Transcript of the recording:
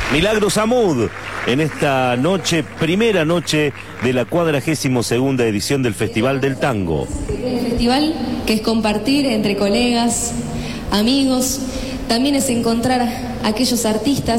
Milagros Amud, en esta noche, primera noche de la 42ª edición del Festival del Tango. Un festival que es compartir entre colegas, amigos, también es encontrar a aquellos artistas